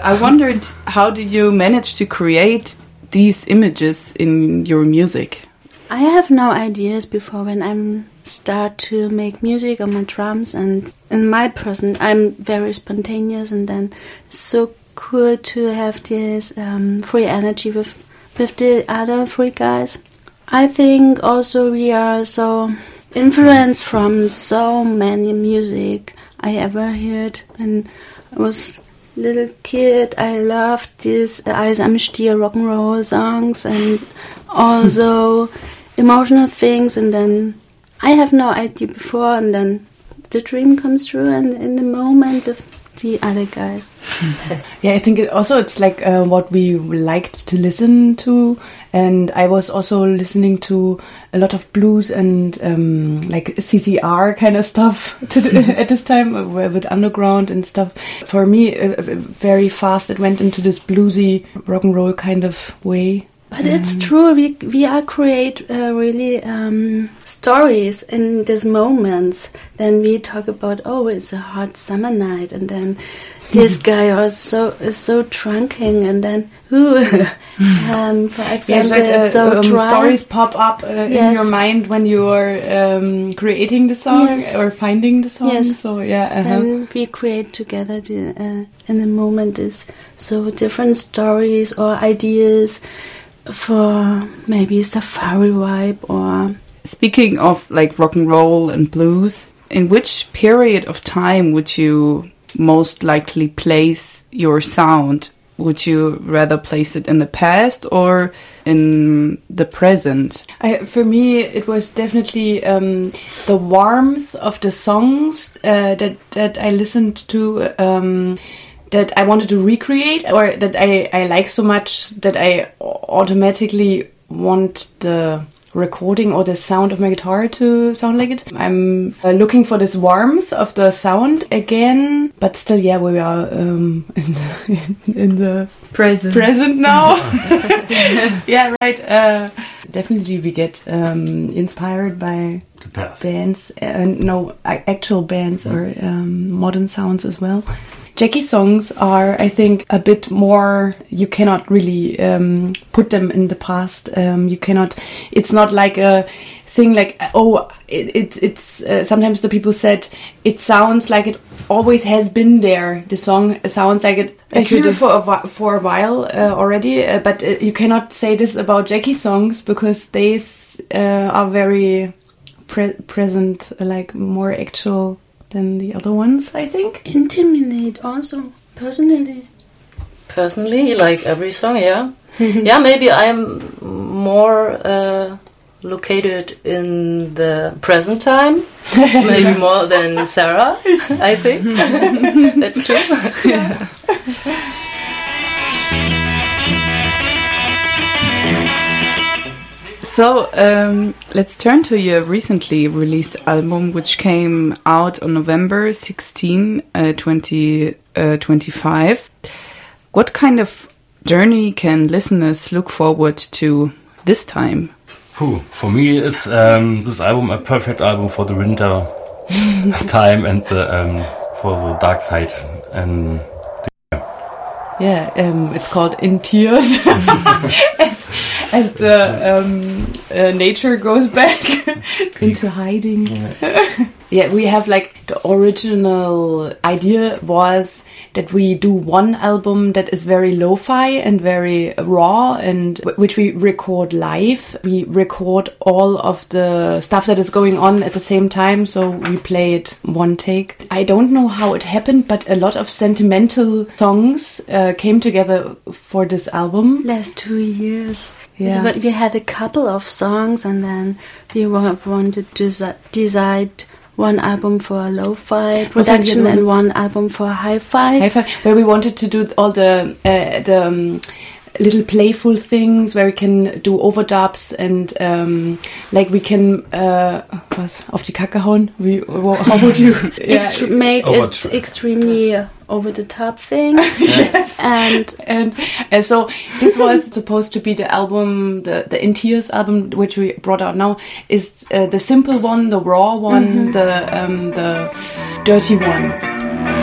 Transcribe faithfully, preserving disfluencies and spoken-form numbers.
I wondered, how do you manage to create these images in your music? I have no ideas before when I start to make music on my drums, and in my person I'm very spontaneous, and then it's so cool to have this um, free energy with with the other three guys. I think also we are so influenced from so many music I ever heard. When I was a little kid, I loved these Eis am Stier rock and roll songs and also emotional things, and then I have no idea before, and then the dream comes true, and in the moment with the other guys. Yeah, I think it also it's like uh, what we liked to listen to, and I was also listening to a lot of blues and um, like C C R kind of stuff to the, at this time uh, with underground and stuff. For me, uh, very fast it went into this bluesy rock and roll kind of way. But it's true, we we are create uh, really um, stories in these moments. Then we talk about, oh, it's a hot summer night, and then this guy also is so drunken, and then, ooh, um, for example, yeah, like, uh, so um, dry. Stories pop up uh, yes. in your mind when you are um, creating the song yes. or finding the song. Yes. So yeah, uh-huh. Then we create together the, uh, in the moment is so different stories or ideas for maybe safari vibe. Or speaking of like rock and roll and blues, in which period of time would you most likely place your sound? Would you rather place it in the past or in the present? I, for me, it was definitely um, the warmth of the songs uh, that that I listened to. Um, that I wanted to recreate, or that I, I like so much that I automatically want the recording or the sound of my guitar to sound like it. I'm uh, looking for this warmth of the sound again, but still, yeah, we are um, in, the, in the present, present now. Yeah, right. Uh, definitely we get um, inspired by bands, uh, no, actual bands mm. or um, modern sounds as well. Jackie songs are, I think, a bit more, you cannot really um, put them in the past. Um, you cannot, it's not like a thing like, oh, it, it, it's, uh, sometimes the people said, it sounds like it always has been there. The song sounds like it uh, here for a, for a while uh, already, uh, but uh, you cannot say this about Jackie songs because they uh, are very pre- present, like more actual than the other ones, I think. Intimate also, personally. Personally, like every song, yeah. Yeah, maybe I'm more uh, located in the present time, maybe more than Sarah, I think. That's true. Yeah. So um, let's turn to your recently released album, which came out on November sixteenth, uh, twenty twenty-five. What kind of journey can listeners look forward to this time? Whew, for me, is um, this album a perfect album for the winter time and the, um, for the dark side. And yeah, um, it's called In Tears. as, as the um, uh, nature goes back into hiding. Yeah. Yeah, we have like the original idea was that we do one album that is very lo-fi and very raw, and w- which we record live. We record all of the stuff that is going on at the same time, so we play it one take. I don't know how it happened, but a lot of sentimental songs uh, came together for this album. Last two years. Yeah. So we had a couple of songs, and then we wanted to decide one album for lo-fi production and one album for hi-fi. Hi-fi, where we wanted to do all the uh, the um, little playful things, where we can do overdubs and um, like we can uh, was auf die Kacke hauen. We, how would you yeah. Extre- make it extremely uh, over the top things? Yes, and and and so this was supposed to be the album, the the In Tears album, which we brought out now, is uh, the simple one, the raw one, mm-hmm. the um, the dirty one.